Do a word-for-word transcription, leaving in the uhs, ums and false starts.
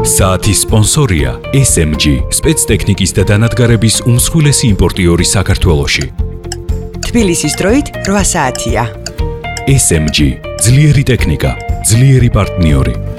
საათის სპონსორია ეს ემ ჯი, სპეცტექნიკის და დანადგარების უმსხვილესი იმპორტიორი საქართველოში. თბილისის დროით რვა საათია. ეს ემ ჯი, ძლიერი ტექნიკა, ძლიერი პარტნიორი.